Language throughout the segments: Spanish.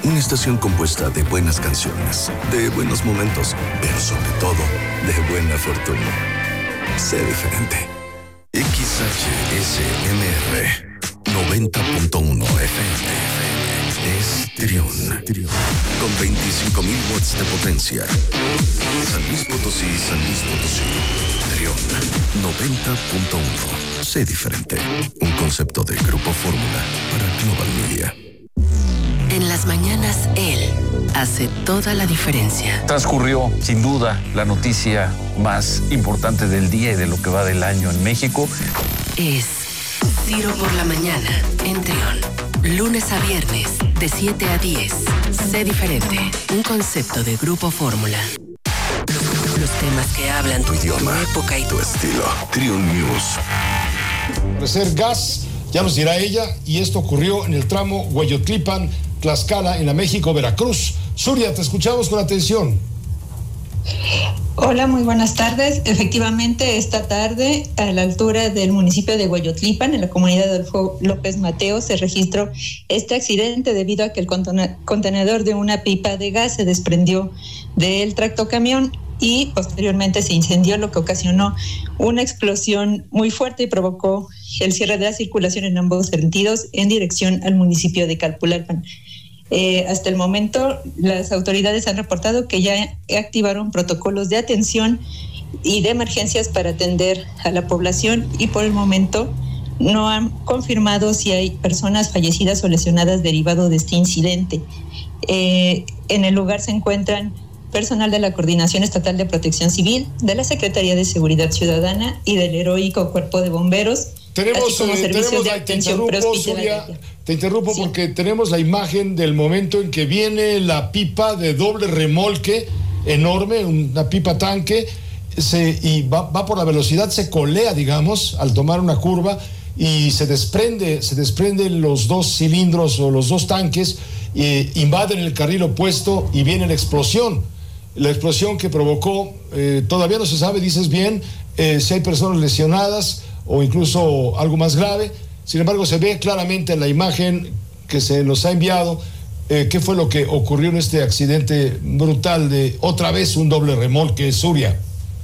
Una estación compuesta de buenas canciones, de buenos momentos, pero sobre todo, de buena fortuna. Sé diferente. XHSMR 90.1 FM es Trión. Con 25,000 watts de potencia. San Luis Potosí. Trión 90.1. Sé diferente. Un concepto de Grupo Fórmula para Global Media. En las mañanas, él hace toda la diferencia. Transcurrió, sin duda, la noticia más importante del día y de lo que va del año en México. Es Ciro por la mañana, en Trión. Lunes a viernes, de 7 a 10. Sé diferente. Un concepto de Grupo Fórmula. Los temas que hablan tu idioma, tu época y tu estilo. Trión News. Ofrecer gas, ya nos dirá ella, y esto ocurrió en el tramo Hueyotlipan, Tlaxcala, en la México-Veracruz. Zuria, te escuchamos con atención. Hola, muy buenas tardes. Efectivamente, esta tarde, a la altura del municipio de Hueyotlipan, en la comunidad de Adolfo López Mateo, se registró este accidente debido a que el contenedor de una pipa de gas se desprendió del tractocamión y posteriormente se incendió, lo que ocasionó una explosión muy fuerte y provocó el cierre de la circulación en ambos sentidos en dirección al municipio de Calpulalpan. Hasta el momento, las autoridades han reportado que ya activaron protocolos de atención y de emergencias para atender a la población y por el momento no han confirmado si hay personas fallecidas o lesionadas derivado de este incidente. En el lugar se encuentran personal de la Coordinación Estatal de Protección Civil, de la Secretaría de Seguridad Ciudadana y del Heroico Cuerpo de Bomberos. Te interrumpo sí. Porque tenemos la imagen del momento en que viene la pipa de doble remolque enorme, una pipa tanque, y va por la velocidad, se colea, digamos, al tomar una curva y se desprenden los dos cilindros o los dos tanques, invaden el carril opuesto y viene la explosión que provocó, todavía no se sabe, dices bien, si hay personas lesionadas o incluso algo más grave. Sin embargo, se ve claramente en la imagen que se nos ha enviado qué fue lo que ocurrió en este accidente brutal de otra vez un doble remolque, Zuria.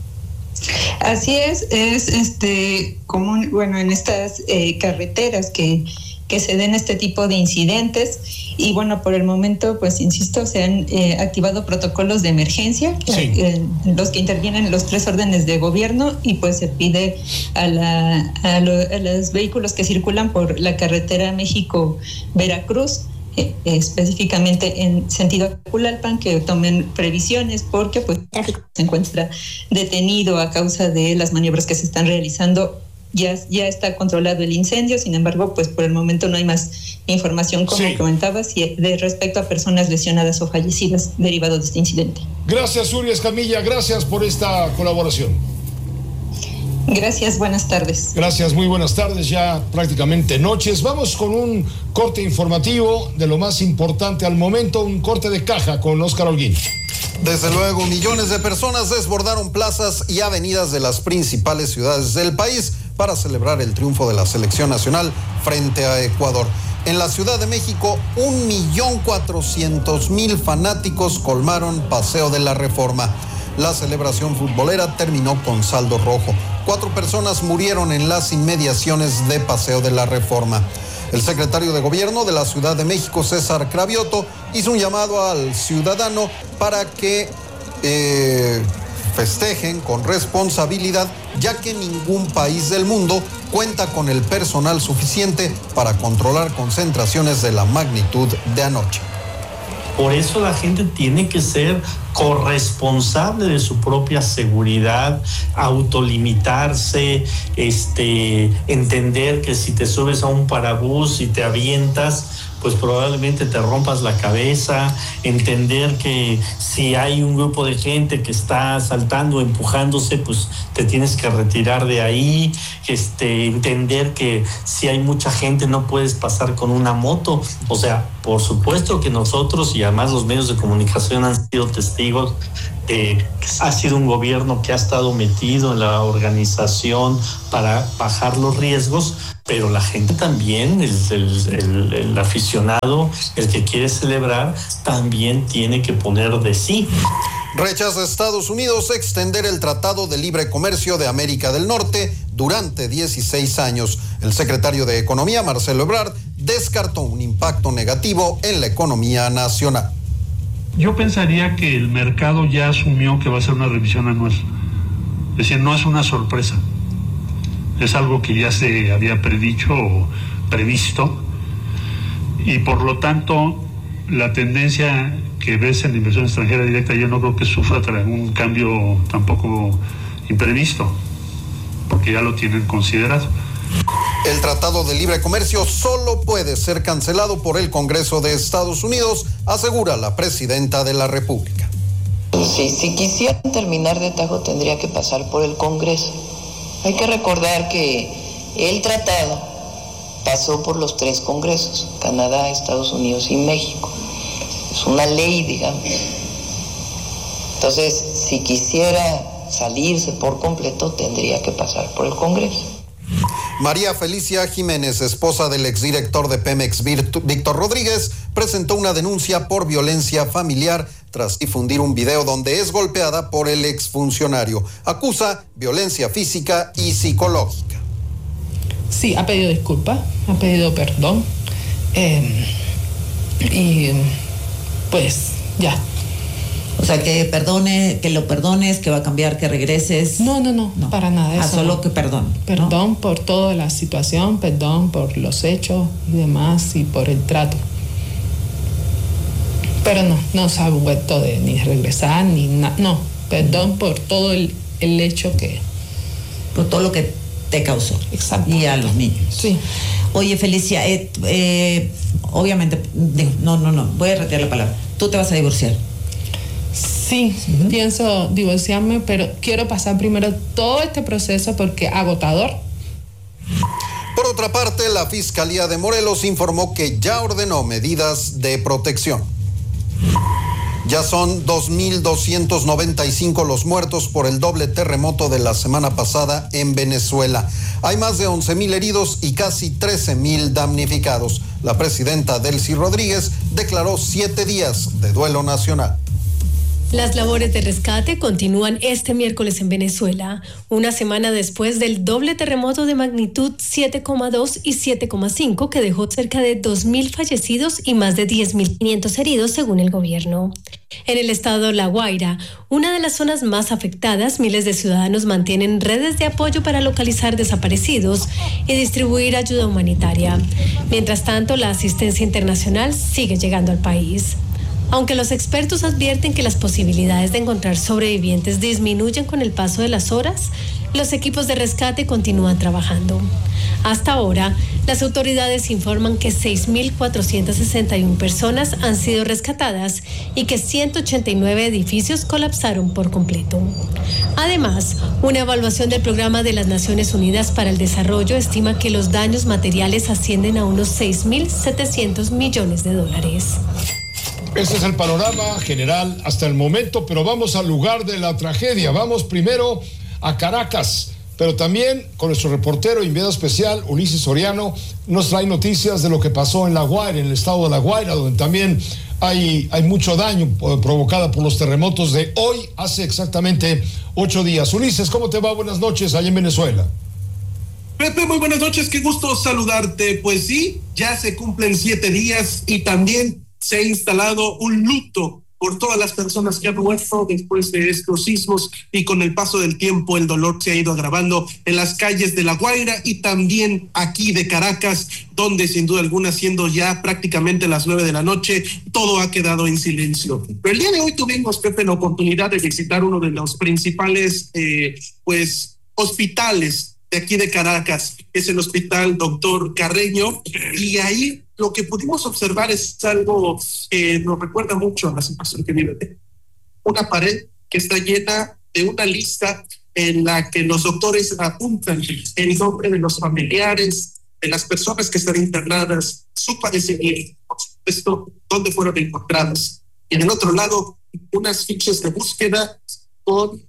Así es común, bueno, en estas carreteras que se den este tipo de incidentes y bueno, por el momento, pues insisto, se han activado protocolos de emergencia, sí. Los que intervienen los 3 órdenes de gobierno y pues se pide a los vehículos que circulan por la carretera México-Veracruz, específicamente en sentido Calpulalpan, que tomen previsiones porque pues el tráfico se encuentra detenido a causa de las maniobras que se están realizando. Ya está controlado el incendio, sin embargo, pues por el momento no hay más información, como sí. Comentabas, de respecto a personas lesionadas o fallecidas derivado de este incidente. Gracias, Zuria Escamilla, gracias por esta colaboración. Gracias, buenas tardes. Gracias, muy buenas tardes, ya prácticamente noches. Vamos con un corte informativo de lo más importante al momento, un corte de caja con Óscar Holguín. Desde luego, millones de personas desbordaron plazas y avenidas de las principales ciudades del país para celebrar el triunfo de la selección nacional frente a Ecuador. En la Ciudad de México, 1,400,000 fanáticos colmaron Paseo de la Reforma. La celebración futbolera terminó con saldo rojo. 4 personas murieron en las inmediaciones de Paseo de la Reforma. El secretario de Gobierno de la Ciudad de México, César Cravioto, hizo un llamado al ciudadano para que festejen con responsabilidad, ya que ningún país del mundo cuenta con el personal suficiente para controlar concentraciones de la magnitud de anoche. Por eso la gente tiene que ser corresponsable de su propia seguridad, autolimitarse, entender que si te subes a un parabús y te avientas, pues probablemente te rompas la cabeza, entender que si hay un grupo de gente que está saltando, empujándose, pues te tienes que retirar de ahí, entender que si hay mucha gente no puedes pasar con una moto. O sea, por supuesto que nosotros y además los medios de comunicación han sido testigos ha sido un gobierno que ha estado metido en la organización para bajar los riesgos, pero la gente también, el aficionado, el que quiere celebrar, también tiene que poner de sí. Rechaza Estados Unidos extender el Tratado de Libre Comercio de América del Norte durante 16 años. El secretario de Economía, Marcelo Ebrard, descartó un impacto negativo en la economía nacional. Yo pensaría que el mercado ya asumió que va a ser una revisión anual. Es decir, no es una sorpresa. Es algo que ya se había predicho o previsto. Y por lo tanto, la tendencia que ves en la inversión extranjera directa, yo no creo que sufra un cambio tampoco imprevisto, porque ya lo tienen considerado. El Tratado de Libre Comercio solo puede ser cancelado por el Congreso de Estados Unidos, asegura la presidenta de la República. Si quisieran terminar de tajo, tendría que pasar por el Congreso. Hay que recordar que el tratado pasó por los 3 congresos, Canadá, Estados Unidos y México. Es una ley, digamos. Entonces, si quisiera salirse por completo, tendría que pasar por el Congreso. María Felicia Jiménez, esposa del exdirector de Pemex, Víctor Rodríguez, presentó una denuncia por violencia familiar tras difundir un video donde es golpeada por el exfuncionario. Acusa violencia física y psicológica. Sí, ha pedido disculpas, ha pedido perdón. Y pues ya. O sea, que lo perdones, que va a cambiar, que regreses. No, para nada. Eso solo que perdón. Perdón, ¿no? Por toda la situación, perdón por los hechos y demás y por el trato. Pero no se ha vuelto de ni regresar ni nada. No, perdón por todo el hecho que... Por todo lo que te causó. Exacto. Y a los niños. Sí. Oye, Felicia, obviamente, no, voy a retirar la palabra. Tú te vas a divorciar. Sí, pienso divorciarme, pero quiero pasar primero todo este proceso porque agotador. Por otra parte, la Fiscalía de Morelos informó que ya ordenó medidas de protección. Ya son 2.295 los muertos por el doble terremoto de la semana pasada en Venezuela. Hay más de 11.000 heridos y casi 13.000 damnificados. La presidenta Delcy Rodríguez declaró 7 días de duelo nacional. Las labores de rescate continúan este miércoles en Venezuela, una semana después del doble terremoto de magnitud 7,2 y 7,5 que dejó cerca de 2.000 fallecidos y más de 10.500 heridos según el gobierno. En el estado La Guaira, una de las zonas más afectadas, miles de ciudadanos mantienen redes de apoyo para localizar desaparecidos y distribuir ayuda humanitaria. Mientras tanto, la asistencia internacional sigue llegando al país. Aunque los expertos advierten que las posibilidades de encontrar sobrevivientes disminuyen con el paso de las horas, los equipos de rescate continúan trabajando. Hasta ahora, las autoridades informan que 6.461 personas han sido rescatadas y que 189 edificios colapsaron por completo. Además, una evaluación del Programa de las Naciones Unidas para el Desarrollo estima que los daños materiales ascienden a unos 6.700 millones de dólares. Ese es el panorama general hasta el momento, pero vamos al lugar de la tragedia. Vamos primero a Caracas, pero también con nuestro reportero enviado especial, Ulises Soriano, nos trae noticias de lo que pasó en La Guaira, en el estado de La Guaira, donde también hay mucho daño provocado por los terremotos de hoy, hace exactamente 8 días. Ulises, ¿cómo te va? Buenas noches allá en Venezuela. Pepe, muy buenas noches, qué gusto saludarte. Pues sí, ya se cumplen 7 días y también se ha instalado un luto por todas las personas que han muerto después de estos sismos, y con el paso del tiempo el dolor se ha ido agravando en las calles de La Guaira y también aquí de Caracas, donde sin duda alguna, siendo ya prácticamente las 9 de la noche, todo ha quedado en silencio. Pero el día de hoy tuvimos, Pepe, la oportunidad de visitar uno de los principales hospitales de aquí de Caracas, es el Hospital Doctor Carreño, y ahí lo que pudimos observar es algo que nos recuerda mucho a la situación que vive. Una pared que está llena de una lista en la que los doctores apuntan el nombre de los familiares, de las personas que están internadas, su padecimiento, por supuesto, dónde fueron encontradas. Y en el otro lado, unas fichas de búsqueda con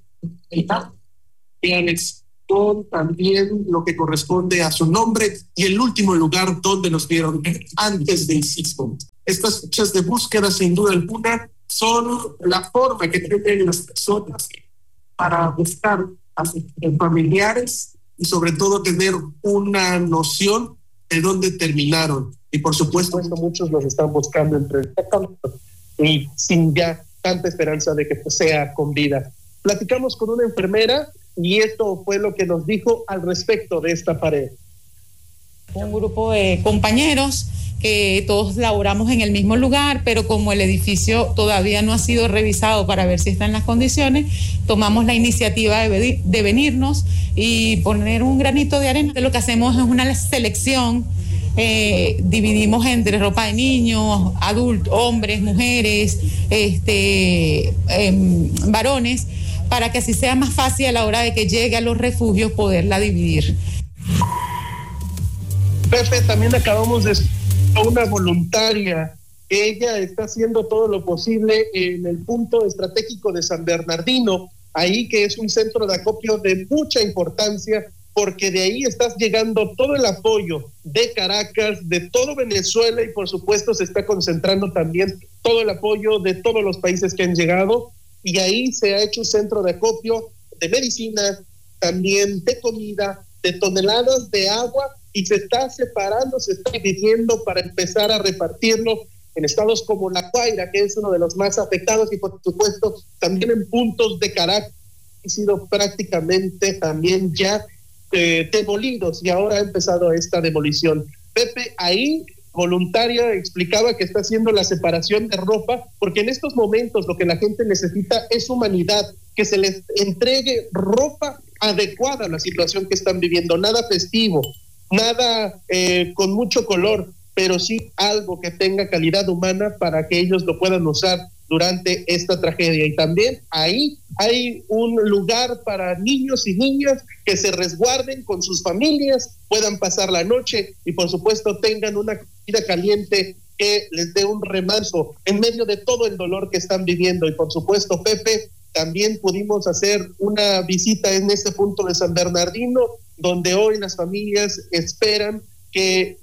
con también lo que corresponde a su nombre y el último lugar donde los vieron antes del sismo. Estas fichas de búsqueda, sin duda alguna, son la forma que tienen las personas para buscar a sus familiares y sobre todo tener una noción de dónde terminaron. Y por supuesto, muchos los están buscando entre y sin ya tanta esperanza de que sea con vida. Platicamos con una enfermera y esto fue lo que nos dijo al respecto de esta pared. Un grupo de compañeros que todos laboramos en el mismo lugar, pero como el edificio todavía no ha sido revisado para ver si está en las condiciones, tomamos la iniciativa de venirnos y poner un granito de arena. Lo que hacemos es una selección, dividimos entre ropa de niños, adultos, hombres, mujeres, varones, para que así sea más fácil a la hora de que llegue a los refugios poderla dividir. Pepe, también acabamos de una voluntaria. Ella está haciendo todo lo posible en el punto estratégico de San Bernardino, ahí que es un centro de acopio de mucha importancia, porque de ahí está llegando todo el apoyo de Caracas, de todo Venezuela, y por supuesto se está concentrando también todo el apoyo de todos los países que han llegado, y ahí se ha hecho un centro de acopio de medicina, también de comida, de toneladas de agua, y se está separando, se está dividiendo para empezar a repartirlo en estados como La Guaira, que es uno de los más afectados, y por supuesto también en puntos de Caracas han sido prácticamente también ya demolidos, y ahora ha empezado esta demolición. Pepe, ahí voluntaria explicaba que está haciendo la separación de ropa, porque en estos momentos lo que la gente necesita es humanidad, que se les entregue ropa adecuada a la situación que están viviendo, nada festivo, nada con mucho color, pero sí algo que tenga calidad humana para que ellos lo puedan usar durante esta tragedia. Y también ahí hay un lugar para niños y niñas que se resguarden con sus familias, puedan pasar la noche y por supuesto tengan una comida caliente que les dé un remanso en medio de todo el dolor que están viviendo. Y por supuesto, Pepe, también pudimos hacer una visita en este punto de San Bernardino, donde hoy las familias esperan que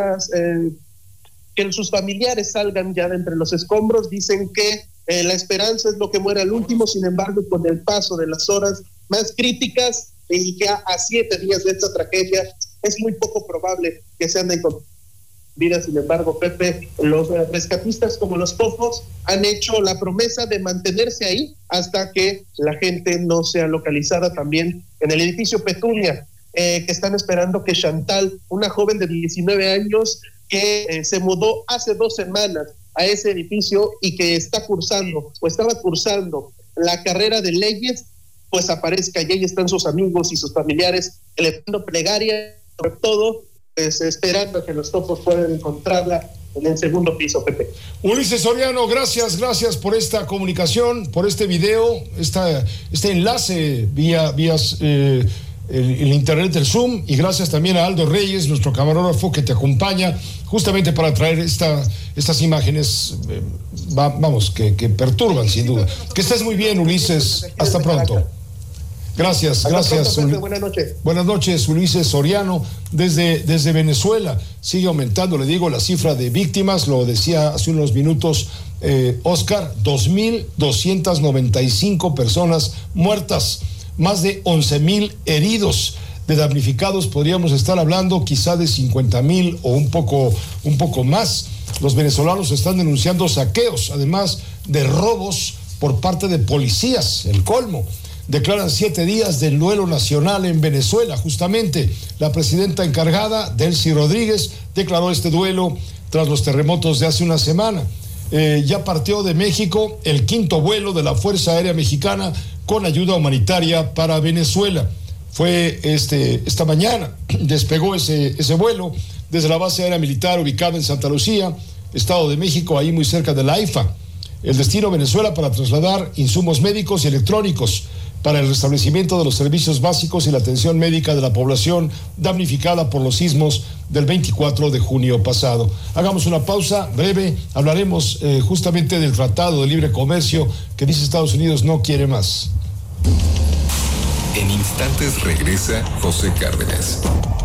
que sus familiares salgan ya de entre los escombros. Dicen que la esperanza es lo que muere al último, sin embargo, con el paso de las horas más críticas y ya a 7 días de esta tragedia, es muy poco probable que se anden con vida. Sin embargo, Pepe, los rescatistas como los Popos han hecho la promesa de mantenerse ahí hasta que la gente no sea localizada. También en el edificio Petunia, que están esperando que Chantal, una joven de 19 años que se mudó hace 2 semanas a ese edificio y que está cursando o estaba cursando la carrera de leyes, pues aparezca, y ahí están sus amigos y sus familiares elevando plegaria, sobre todo pues esperando que los Topos puedan encontrarla en el segundo piso, Pepe. Ulises Soriano, gracias por esta comunicación, por este video, este enlace vía el internet del Zoom, y gracias también a Aldo Reyes, nuestro camarógrafo, que te acompaña justamente para traer estas imágenes, que perturban sin duda. Que estés muy bien, Ulises, hasta pronto. Gracias. Buenas noches. Buenas noches, Ulises Soriano, desde Venezuela. Sigue aumentando, le digo, la cifra de víctimas, lo decía hace unos minutos Oscar, 2,295 personas muertas, más de 11,000 heridos. De damnificados podríamos estar hablando quizá de 50,000 o un poco más. Los venezolanos están denunciando saqueos, además de robos por parte de policías, el colmo. Declaran 7 días del duelo nacional en Venezuela. Justamente la presidenta encargada, Delcy Rodríguez, declaró este duelo tras los terremotos de hace una semana. Ya partió de México el 5º vuelo de la Fuerza Aérea Mexicana con ayuda humanitaria para Venezuela. Fue esta mañana, despegó ese vuelo desde la base aérea militar ubicada en Santa Lucía, Estado de México, ahí muy cerca de la AIFA. El destino Venezuela para trasladar insumos médicos y electrónicos. para el restablecimiento de los servicios básicos y la atención médica de la población damnificada por los sismos del 24 de junio pasado. Hagamos una pausa breve, hablaremos justamente del Tratado de Libre Comercio que dice Estados Unidos no quiere más. En instantes regresa José Cárdenas.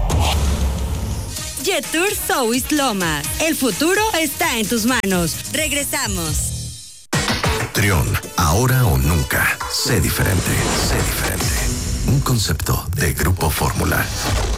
Jetour South Lomas. El futuro está en tus manos. Regresamos. Trión, ahora o nunca. Sé diferente, sé diferente. Un concepto de Grupo Fórmula.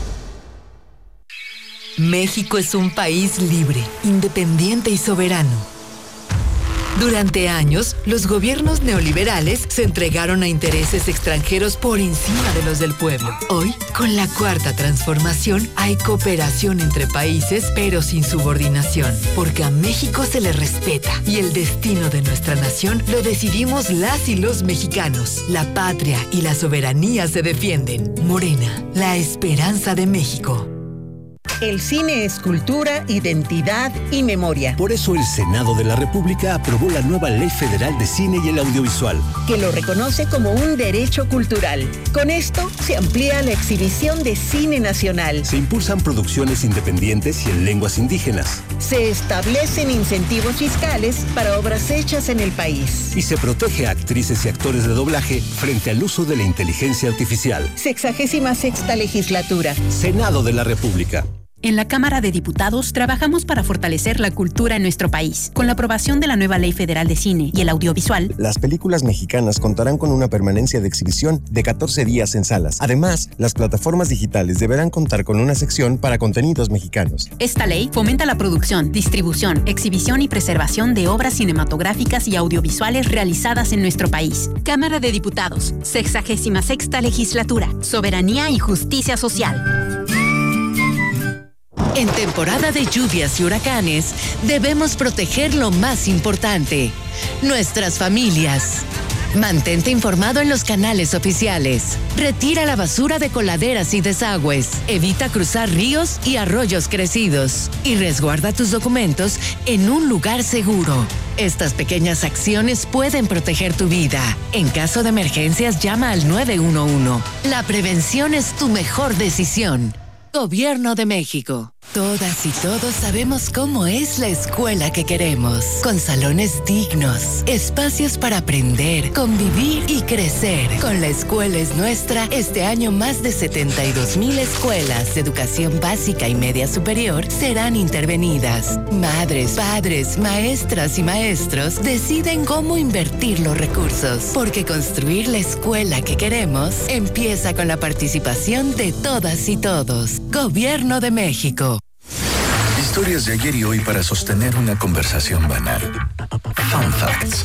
México es un país libre, independiente y soberano. Durante años, los gobiernos neoliberales se entregaron a intereses extranjeros por encima de los del pueblo. Hoy, con la Cuarta Transformación, hay cooperación entre países, pero sin subordinación, porque a México se le respeta y el destino de nuestra nación lo decidimos las y los mexicanos. La patria y la soberanía se defienden. Morena, la esperanza de México. El cine es cultura, identidad y memoria. Por eso el Senado de la República aprobó la nueva Ley Federal de Cine y el Audiovisual, que lo reconoce como un derecho cultural. Con esto se amplía la exhibición de cine nacional. Se impulsan producciones independientes y en lenguas indígenas. Se establecen incentivos fiscales para obras hechas en el país. Y se protege a actrices y actores de doblaje frente al uso de la inteligencia artificial. 66ª legislatura. Senado de la República. En la Cámara de Diputados trabajamos para fortalecer la cultura en nuestro país. Con la aprobación de la nueva Ley Federal de Cine y el Audiovisual, las películas mexicanas contarán con una permanencia de exhibición de 14 días en salas. Además, las plataformas digitales deberán contar con una sección para contenidos mexicanos. Esta ley fomenta la producción, distribución, exhibición y preservación de obras cinematográficas y audiovisuales realizadas en nuestro país. Cámara de Diputados, 66ª Legislatura, Soberanía y Justicia Social. En temporada de lluvias y huracanes, debemos proteger lo más importante, nuestras familias. Mantente informado en los canales oficiales. Retira la basura de coladeras y desagües. Evita cruzar ríos y arroyos crecidos. Y resguarda tus documentos en un lugar seguro. Estas pequeñas acciones pueden proteger tu vida. En caso de emergencias, llama al 911. La prevención es tu mejor decisión. Gobierno de México. Todas y todos sabemos cómo es la escuela que queremos. Con salones dignos, espacios para aprender, convivir y crecer. Con La Escuela es Nuestra, este año más de 72,000 escuelas de educación básica y media superior serán intervenidas. Madres, padres, maestras y maestros deciden cómo invertir los recursos. Porque construir la escuela que queremos empieza con la participación de todas y todos. Gobierno de México. Historias de ayer y hoy para sostener una conversación banal. Fun Facts.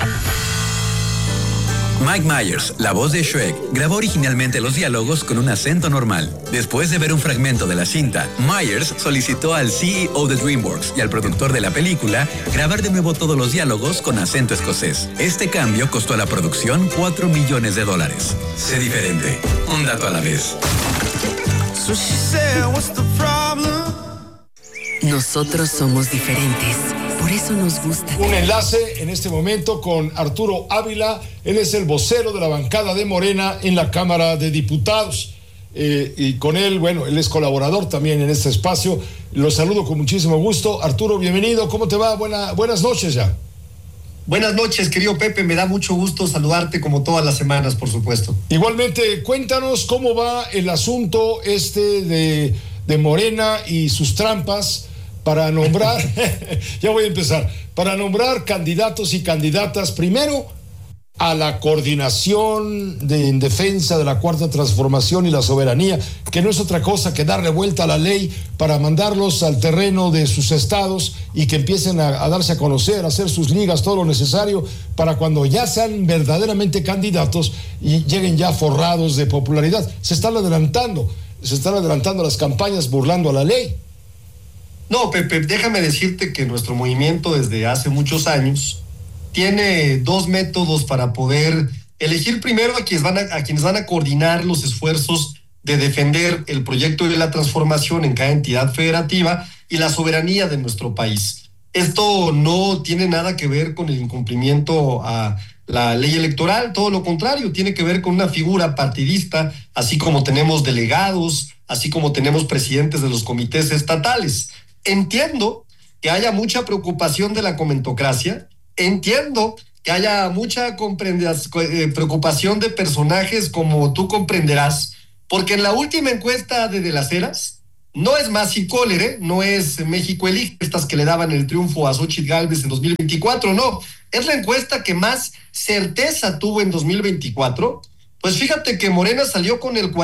Mike Myers, la voz de Shrek, grabó originalmente los diálogos con un acento normal. Después de ver un fragmento de la cinta, Myers solicitó al CEO de DreamWorks y al productor de la película grabar de nuevo todos los diálogos con acento escocés. Este cambio costó a la producción $4 millones. Sé diferente, un dato a la vez. So she said, what's the problem? Nosotros somos diferentes, por eso nos gusta. Un enlace en este momento con Arturo Ávila, él es el vocero de la bancada de Morena en la Cámara de Diputados. Y con él, bueno, él es colaborador también en este espacio. Lo saludo con muchísimo gusto. Arturo, bienvenido, ¿cómo te va? Buenas noches ya. Buenas noches, querido Pepe, me da mucho gusto saludarte como todas las semanas, por supuesto. Igualmente, cuéntanos cómo va el asunto de Morena y sus trampas para nombrar, ya voy a empezar, para nombrar candidatos y candidatas primero a la coordinación en defensa de la Cuarta Transformación y la soberanía, que no es otra cosa que darle vuelta a la ley para mandarlos al terreno de sus estados y que empiecen a darse a conocer, a hacer sus ligas, todo lo necesario para cuando ya sean verdaderamente candidatos y lleguen ya forrados de popularidad. Se están adelantando las campañas burlando a la ley. No, Pepe, déjame decirte que nuestro movimiento desde hace muchos años tiene dos métodos para poder elegir primero a quienes van a coordinar los esfuerzos de defender el proyecto de la transformación en cada entidad federativa y la soberanía de nuestro país. Esto no tiene nada que ver con el incumplimiento a la ley electoral, todo lo contrario, tiene que ver con una figura partidista, así como tenemos delegados, así como tenemos presidentes de los comités estatales. Entiendo que haya mucha preocupación de la comentocracia, entiendo que haya mucha preocupación de personajes como tú comprenderás, porque en la última encuesta de las Heras, no es Masi Cólere, no es México Elige, estas que le daban el triunfo a Xóchitl Gálvez en 2024, no, es la encuesta que más certeza tuvo en 2024. Pues fíjate que Morena salió con el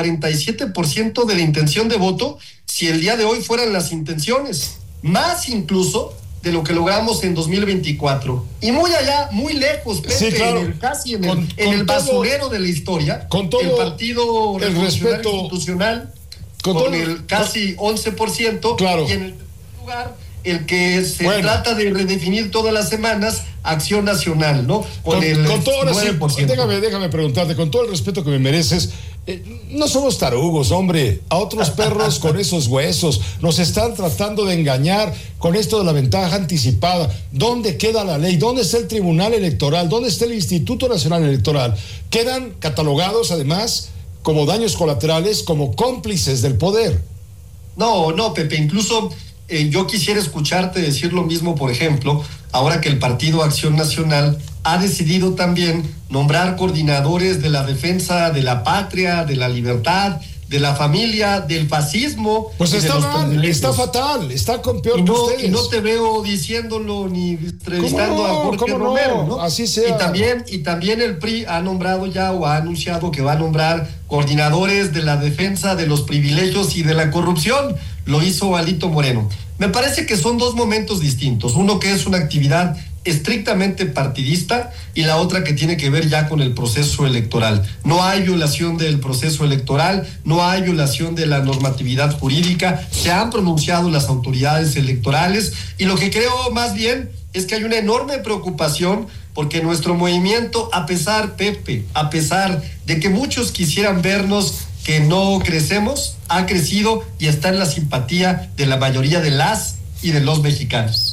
47% de la intención de voto, si el día de hoy fueran las intenciones, más incluso de lo que logramos en 2024. Y muy allá, muy lejos, Pepe, sí, claro. en el basurero de la historia, con todo el Partido Revolucionario Institucional, con el casi 11%, claro. Y en el lugar, el que se trata de redefinir todas las semanas, Acción Nacional, ¿no? Con todo 9%. Déjame preguntarte, con todo el respeto que me mereces, no somos tarugos, hombre. A otros perros con esos huesos nos están tratando de engañar con esto de la ventaja anticipada. ¿Dónde queda la ley? ¿Dónde está el Tribunal Electoral? ¿Dónde está el Instituto Nacional Electoral? Quedan catalogados, además, como daños colaterales, como cómplices del poder. No, Pepe, incluso yo quisiera escucharte decir lo mismo, por ejemplo, ahora que el Partido Acción Nacional ha decidido también nombrar coordinadores de la defensa de la patria, de la libertad, de la familia, del fascismo. Pues está mal, está fatal, está con peor que ustedes. Y no te veo diciéndolo ni entrevistando a Jorge Romero, ¿no? Así sea. Y también el PRI ha nombrado ya o ha anunciado que va a nombrar coordinadores de la defensa de los privilegios y de la corrupción. Lo hizo Alito Moreno. Me parece que son dos momentos distintos. Uno que es una actividad estrictamente partidista y la otra que tiene que ver ya con el proceso electoral. No hay violación del proceso electoral, no hay violación de la normatividad jurídica, se han pronunciado las autoridades electorales y lo que creo más bien es que hay una enorme preocupación porque nuestro movimiento, a pesar de que muchos quisieran vernos que no crecemos, ha crecido y está en la simpatía de la mayoría de las y de los mexicanos.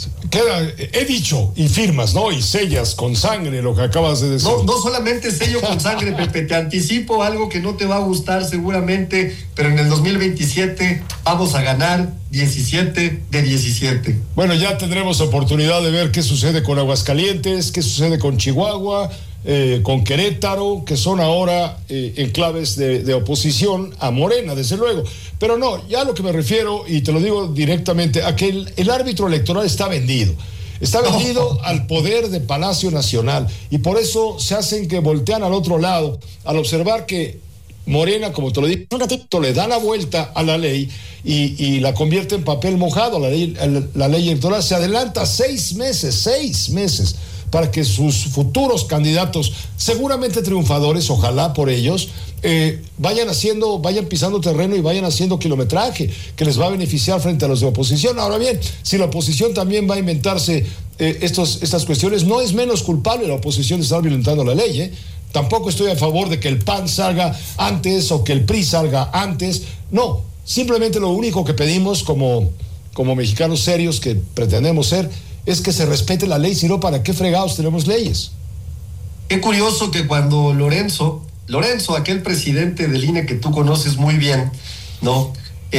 He dicho y firmas, ¿no? Y sellas con sangre lo que acabas de decir. No solamente sello con sangre, Pepe, te anticipo algo que no te va a gustar seguramente, pero en el 2027 vamos a ganar 17 de 17. Bueno, ya tendremos oportunidad de ver qué sucede con Aguascalientes, qué sucede con Chihuahua, con Querétaro, que son ahora enclaves de oposición a Morena, desde luego. Pero no, ya a lo que me refiero, y te lo digo directamente, a que el árbitro electoral está vendido. Está vendido al poder de Palacio Nacional. Y por eso se hacen que voltean al otro lado, al observar que Morena, como te lo dije un ratito, le da la vuelta a la ley y la convierte en papel mojado. La ley electoral se adelanta 6 meses, para que sus futuros candidatos, seguramente triunfadores, ojalá por ellos, vayan pisando terreno y vayan haciendo kilometraje que les va a beneficiar frente a los de oposición. Ahora bien, si la oposición también va a inventarse estas cuestiones, no es menos culpable la oposición de estar violentando la ley, Tampoco estoy a favor de que el PAN salga antes o que el PRI salga antes. No, simplemente lo único que pedimos como mexicanos serios que pretendemos ser es que se respete la ley, si no, ¿para qué fregados tenemos leyes? Qué curioso que cuando Lorenzo, aquel presidente del INE que tú conoces muy bien, ¿no?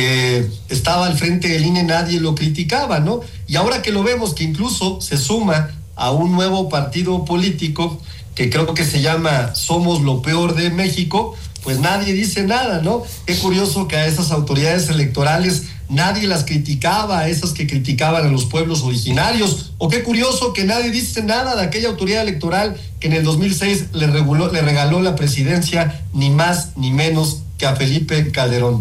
Estaba al frente del INE, nadie lo criticaba, ¿no? Y ahora que lo vemos que incluso se suma a un nuevo partido político que creo que se llama Somos lo Peor de México, pues nadie dice nada, ¿no? Qué curioso que a esas autoridades electorales nadie las criticaba, a esas que criticaban a los pueblos originarios, o qué curioso que nadie dice nada de aquella autoridad electoral que en el 2006 le regaló la presidencia ni más ni menos que a Felipe Calderón.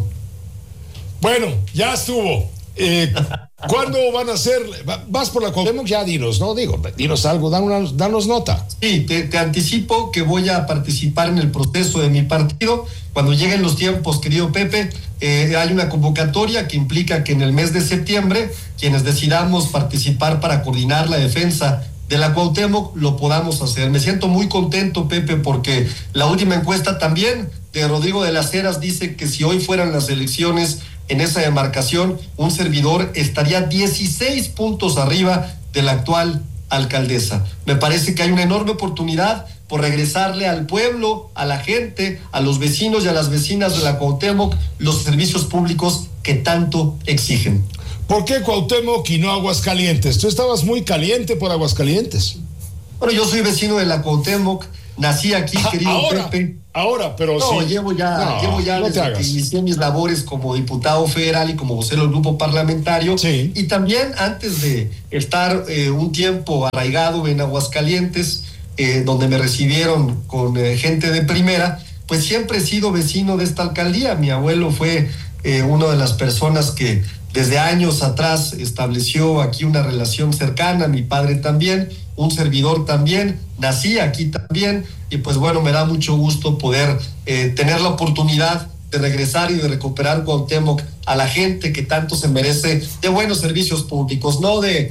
Bueno, ya estuvo. ¿Cuándo van a ser? Vas por la Cuauhtémoc, ya dinos, ¿no? Dinos algo, danos nota. Sí, te anticipo que voy a participar en el proceso de mi partido. Cuando lleguen los tiempos, querido Pepe, hay una convocatoria que implica que en el mes de septiembre, quienes decidamos participar para coordinar la defensa de la Cuauhtémoc, lo podamos hacer. Me siento muy contento, Pepe, porque la última encuesta también de Rodrigo de las Heras dice que si hoy fueran las elecciones en esa demarcación, un servidor estaría 16 puntos arriba del actual alcaldesa. Me parece que hay una enorme oportunidad por regresarle al pueblo, a la gente, a los vecinos y a las vecinas de la Cuauhtémoc los servicios públicos que tanto exigen. ¿Por qué Cuauhtémoc y no Aguascalientes? Tú estabas muy caliente por Aguascalientes. Bueno, yo soy vecino de la Cuauhtémoc, nací aquí, querido Pepe. Pero no, sí. Llevo ya desde que inicié mis labores como diputado federal y como vocero del grupo parlamentario. Sí. Y también antes de estar un tiempo arraigado en Aguascalientes, donde me recibieron con gente de primera, pues siempre he sido vecino de esta alcaldía. Mi abuelo fue una de las personas que desde años atrás estableció aquí una relación cercana, mi padre también, un servidor también, nací aquí también, y pues bueno, me da mucho gusto poder tener la oportunidad de regresar y de recuperar Cuauhtémoc a la gente que tanto se merece de buenos servicios públicos, no de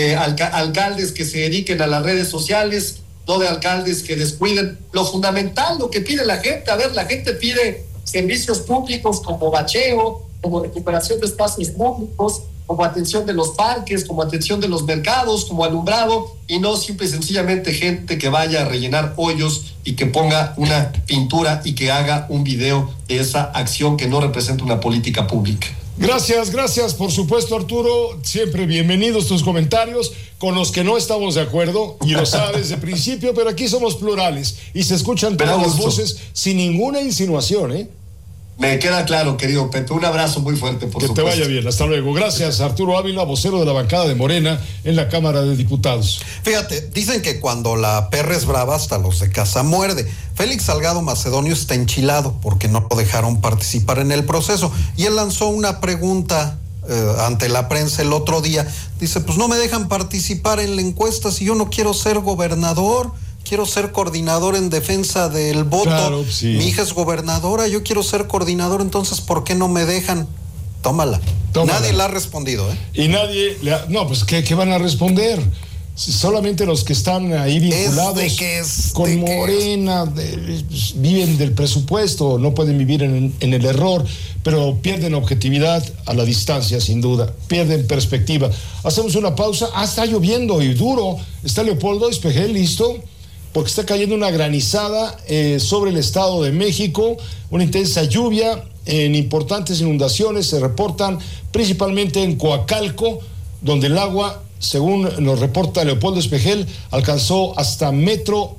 alcaldes que se dediquen a las redes sociales, no de alcaldes que descuiden lo fundamental, lo que pide la gente. A ver, la gente pide servicios públicos como bacheo, como recuperación de espacios públicos, como atención de los parques, como atención de los mercados, como alumbrado, y no simple y sencillamente gente que vaya a rellenar hoyos y que ponga una pintura y que haga un video de esa acción que no representa una política pública. Gracias, por supuesto, Arturo. Siempre bienvenidos tus comentarios con los que no estamos de acuerdo, y lo sabes de principio, pero aquí somos plurales y se escuchan todas las voces sin ninguna insinuación, ¿eh? Me queda claro, querido Pepe. Un abrazo muy fuerte, por supuesto. Que te vaya bien. Hasta luego. Gracias, Arturo Ávila, vocero de la bancada de Morena en la Cámara de Diputados. Fíjate, dicen que cuando la perra es brava, hasta los de casa muerde. Félix Salgado Macedonio está enchilado porque no lo dejaron participar en el proceso. Y él lanzó una pregunta ante la prensa el otro día. Dice, pues no me dejan participar en la encuesta si yo no quiero ser gobernador. Quiero ser coordinador en defensa del voto. Claro, sí. Mi hija es gobernadora, yo quiero ser coordinador, entonces ¿por qué no me dejan? Tómala. Nadie le ha respondido, ¿eh? Y nadie no, pues ¿qué van a responder? Solamente los que están ahí vinculados con Morena viven del presupuesto, no pueden vivir en el error, pero pierden objetividad a la distancia, sin duda, pierden perspectiva. Hacemos una pausa. Está lloviendo y duro. Está Leopoldo Espejel listo, porque está cayendo una granizada sobre el Estado de México, una intensa lluvia, en importantes inundaciones se reportan principalmente en Coacalco, donde el agua, según nos reporta Leopoldo Espejel, alcanzó hasta medio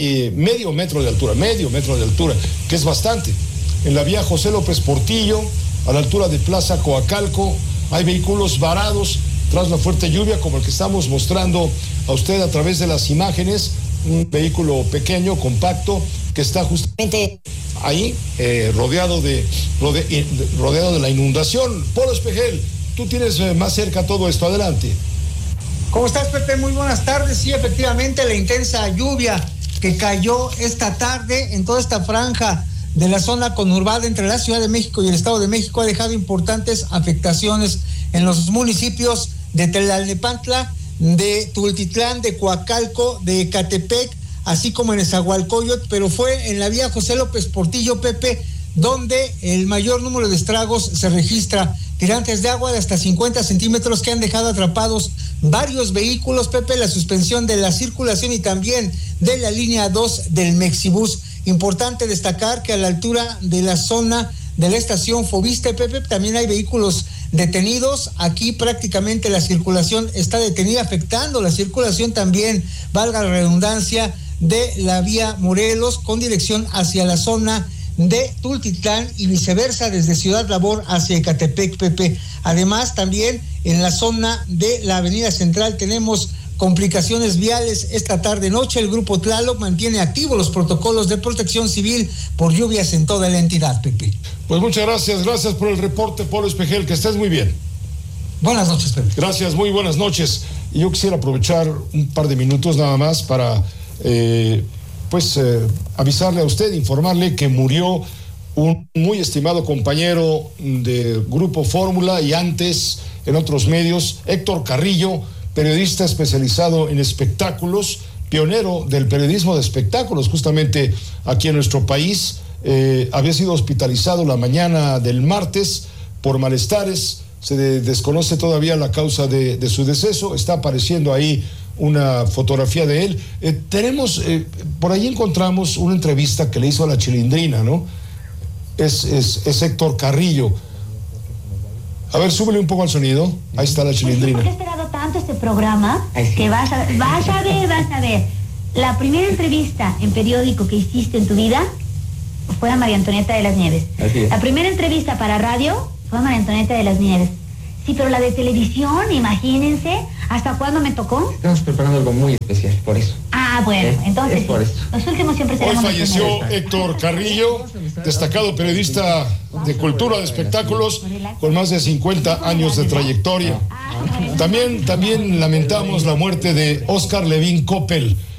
metro de altura, que es bastante. En la vía José López Portillo, a la altura de Plaza Coacalco, hay vehículos varados tras la fuerte lluvia, como el que estamos mostrando a usted a través de las imágenes. Un vehículo pequeño, compacto, que está justamente ahí, rodeado de la inundación. Polo Espejel, tú tienes más cerca todo esto. Adelante. ¿Cómo estás, Pepe? Muy buenas tardes. Sí, efectivamente, la intensa lluvia que cayó esta tarde en toda esta franja de la zona conurbada entre la Ciudad de México y el Estado de México ha dejado importantes afectaciones en los municipios de Tlalnepantla, de Tultitlán, de Coacalco, de Ecatepec, así como en Nezahualcóyotl, pero fue en la vía José López Portillo, Pepe, donde el mayor número de estragos se registra. Tirantes de agua de hasta 50 centímetros que han dejado atrapados varios vehículos, Pepe, la suspensión de la circulación y también de la línea 2 del Mexibús. Importante destacar que a la altura de la zona de la estación Fobiste, Pepe, también hay vehículos detenidos. Aquí prácticamente la circulación está detenida, afectando la circulación también, valga la redundancia, de la vía Morelos con dirección hacia la zona de Tultitlán y viceversa desde Ciudad Labor hacia Ecatepec, Pepe. Además, también en la zona de la Avenida Central tenemos complicaciones viales esta tarde-noche. El Grupo Tlaloc mantiene activos los protocolos de protección civil por lluvias en toda la entidad, Pepe. Pues muchas gracias por el reporte, Polo Espejel, que estés muy bien. Buenas noches, Pepe. Gracias, muy buenas noches. Y yo quisiera aprovechar un par de minutos nada más para avisarle a usted, informarle que murió un muy estimado compañero de Grupo Fórmula y antes en otros medios, Héctor Carrillo, periodista especializado en espectáculos, pionero del periodismo de espectáculos justamente aquí en nuestro país. Había sido hospitalizado la mañana del martes por malestares. Se desconoce todavía la causa de su deceso. Está apareciendo ahí una fotografía de él. Por ahí encontramos una entrevista que le hizo a la Chilindrina, ¿no? Es Héctor Carrillo. A ver, súbele un poco al sonido. Ahí está la Chilindrina. ¿Por qué he esperado tanto este programa? Que vas a ver. La primera entrevista en periódico que hiciste en tu vida fue a María Antonieta de las Nieves. La primera entrevista para radio fue a María Antonieta de las Nieves. Sí, pero la de televisión, imagínense, ¿hasta cuándo me tocó? Estamos preparando algo muy especial, por eso. Ah, bueno, entonces por eso. Los últimos siempre serán. Hoy falleció Héctor Carrillo, destacado periodista de cultura, de espectáculos, con más de 50 años de trayectoria. También lamentamos la muerte de Oscar Levin Coppel,